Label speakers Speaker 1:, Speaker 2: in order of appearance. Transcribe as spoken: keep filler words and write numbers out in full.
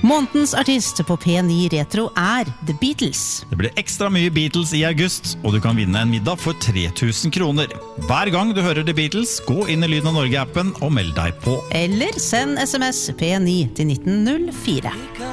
Speaker 1: Månedens artist på P ni Retro er The Beatles.
Speaker 2: Det blir ekstra mye Beatles i august, og du kan vinne en middag for tre tusen kroner. Hver gang du hører The Beatles, gå inn i Lyden av Norge-appen og meld deg på.
Speaker 1: Eller send sms P ni til nitten null fire.